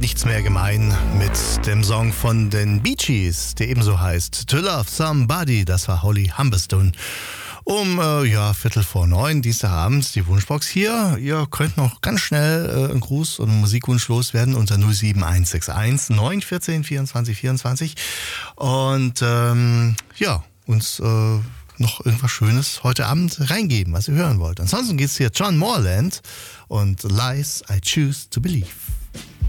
nichts mehr gemein mit dem Song von den Bee Gees, der ebenso heißt To Love Somebody. Das war Holly Humberstone. Um 8:45 Dienstagabends die Wunschbox hier. Ihr könnt noch ganz schnell einen Gruß und einen Musikwunsch loswerden unter 07161 914 24 24. Und uns noch irgendwas Schönes heute Abend reingeben, was ihr hören wollt. Ansonsten geht's hier John Morland und Lies I Choose to Believe.